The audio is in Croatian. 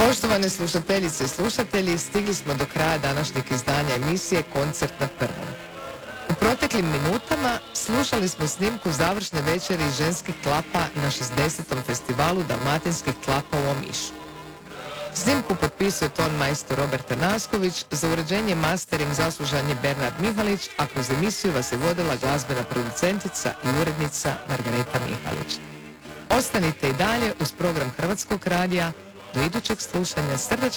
Poštovane slušateljice i slušatelji, stigli smo do kraja današnjeg izdanja emisije Koncert na prvom. U proteklim minutama slušali smo snimku završne večeri ženskih klapa na 60. festivalu dalmatinskih klapa u Omišu. Snimku potpisuje ton majstor Robert Nasković, za uređenje mastering zaslužan je Bernard Mihalić, a kroz emisiju vas je vodila glazbena producentica i urednica Margareta Mihalić. Ostanite i dalje uz program Hrvatskog radija. Do idućeg slušanja srdačan